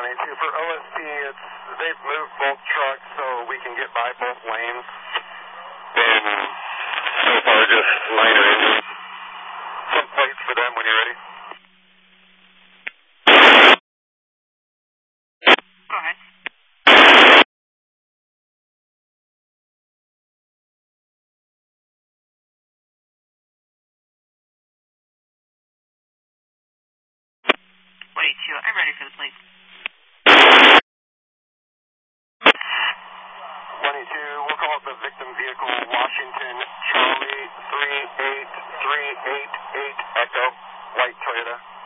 For OSP, they've moved both trucks so we can get by both lanes. And so far, just minor injuries. Some plates for them when you're ready. Go ahead. Wait, I'm ready for the plate. 22, we'll call up the victim vehicle, Washington, Charlie 38388 Echo, white Toyota.